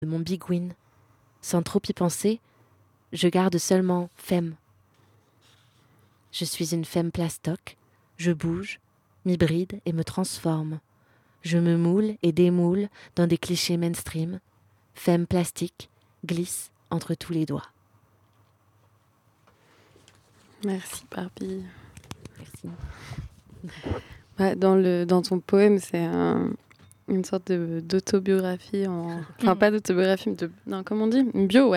mon big win. Sans trop y penser, je garde seulement femme. Je suis une femme plastoc, je bouge, m'hybride et me transforme. Je me moule et démoule dans des clichés mainstream. Femme plastique glisse entre tous les doigts. Merci Barbie. Merci. Ouais, dans ton poème, c'est une sorte d'autobiographie, enfin pas d'autobiographie, mais non, comment on dit, une bio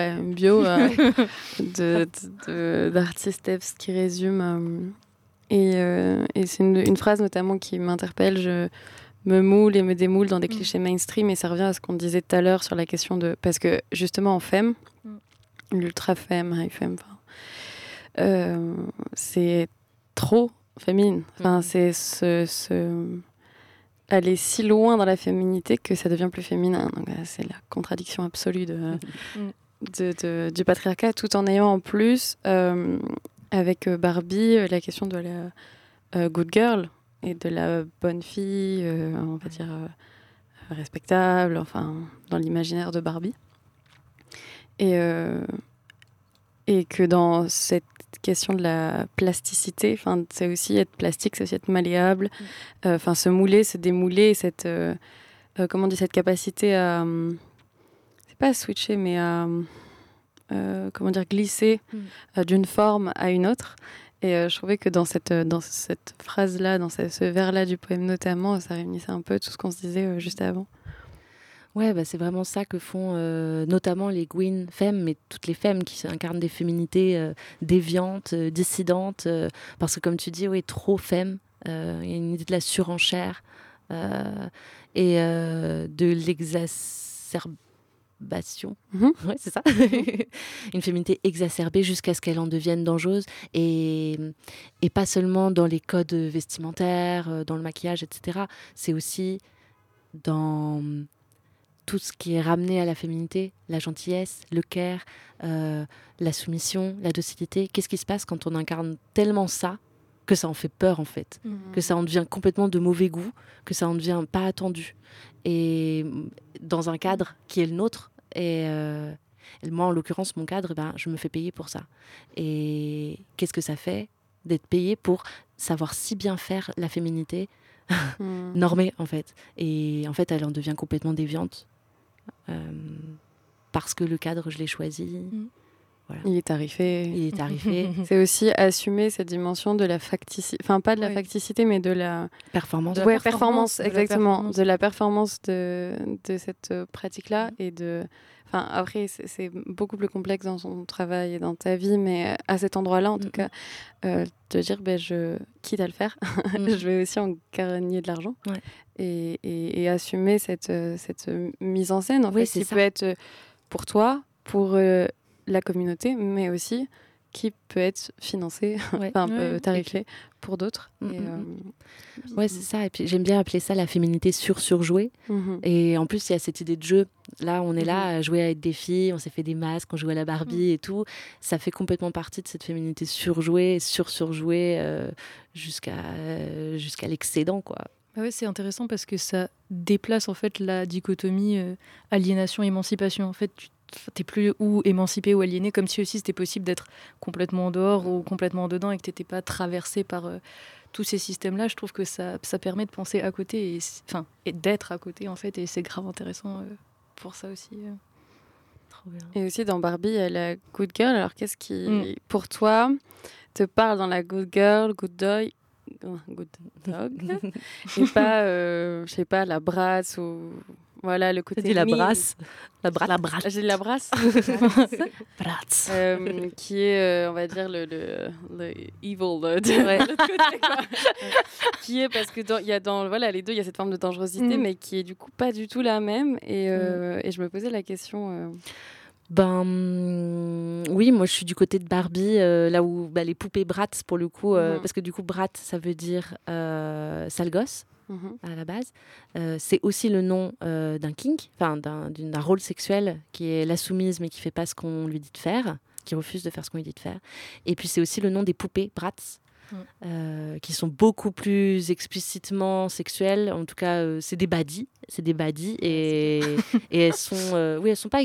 d'artiste Epps qui résume. Et c'est une phrase notamment qui m'interpelle. Je me moule et me démoule dans des clichés mainstream, et ça revient à ce qu'on disait tout à l'heure sur la question de... Parce que justement en femme, l'ultra femme, high femme, c'est trop féminine. Enfin, c'est aller si loin dans la féminité que ça devient plus féminin. Donc, c'est la contradiction absolue du patriarcat, tout en ayant en plus, avec Barbie, la question de la good girl et de la bonne fille, on va dire respectable, enfin, dans l'imaginaire de Barbie. Et que dans cette question de la plasticité, c'est aussi être plastique, c'est aussi être malléable, se mouler, se démouler, cette capacité à, c'est pas à switcher, mais à glisser d'une forme à une autre. Et je trouvais que dans cette phrase-là, dans ce vers-là du poème notamment, ça réunissait un peu tout ce qu'on se disait juste avant. Ouais, c'est vraiment ça que font notamment les Gwyn femmes, mais toutes les femmes qui incarnent des féminités déviantes, dissidentes, parce que comme tu dis, oui, trop femmes, il y a une idée de la surenchère et de l'exacerbation. Ouais, c'est ça. Une féminité exacerbée jusqu'à ce qu'elle en devienne dangereuse, et pas seulement dans les codes vestimentaires, dans le maquillage, etc. C'est aussi dans tout ce qui est ramené à la féminité, la gentillesse, le care, la soumission, la docilité. Qu'est-ce qui se passe quand on incarne tellement ça que ça en fait peur, en fait, que ça en devient complètement de mauvais goût, que ça en devient pas attendu, et dans un cadre qui est le nôtre. Et moi, en l'occurrence, mon cadre, je me fais payer pour ça. Et qu'est-ce que ça fait d'être payé pour savoir si bien faire la féminité normée, en fait. Et en fait, elle en devient complètement déviante. Parce que le cadre, je l'ai choisi. Voilà. Il est tarifé. C'est aussi assumer cette dimension de la facticité, enfin pas de la facticité, mais de la performance. Performance, exactement. De la performance de cette pratique-là. Et enfin, après, c'est beaucoup plus complexe dans son travail et dans ta vie, mais à cet endroit-là, en tout cas, de dire, quitte à le faire, je vais aussi en gagner de l'argent. Ouais. Et assumer cette mise en scène, en fait, qui ça. peut être pour toi, pour la communauté, mais aussi qui peut être financé, tarifé pour d'autres. Ouais, c'est ça. Et puis j'aime bien appeler ça la féminité surjouée. Et en plus, il y a cette idée de jeu. Là, on est là à jouer avec des filles, on s'est fait des masques, on joue à la Barbie et tout. Ça fait complètement partie de cette féminité surjouée, surjouée jusqu'à l'excédent, quoi. Ouais, c'est intéressant parce que ça déplace en fait la dichotomie aliénation-émancipation. En fait, t'es plus ou émancipé ou aliéné, comme si aussi c'était possible d'être complètement en dehors ou complètement dedans et que t'étais pas traversé par tous ces systèmes-là. Je trouve que ça permet de penser à côté et d'être à côté, en fait, et c'est grave intéressant pour ça aussi. Trop bien. Et aussi dans Barbie, il y a la good girl. Alors qu'est-ce qui, pour toi, te parle dans la good girl, good dog et pas, je sais pas, la brasse ou... Voilà, le côté... Tu dis la brasse. La brasse. J'ai dit la brasse. Brasse. Qui est, on va dire, le evil de l'autre côté, quoi. Qui est, parce que il y a les deux, il y a cette forme de dangerosité, mais qui est du coup pas du tout la même. Et je me posais la question... oui, moi je suis du côté de Barbie, là où les poupées Bratz, pour le coup, parce que du coup Bratz, ça veut dire sale gosse. À la base, c'est aussi le nom d'un kink, d'un rôle sexuel qui est la soumise mais qui fait pas ce qu'on lui dit de faire, qui refuse de faire ce qu'on lui dit de faire. Et puis c'est aussi le nom des poupées Bratz, qui sont beaucoup plus explicitement sexuelles. En tout cas, c'est des baddies et elles sont, elles sont pas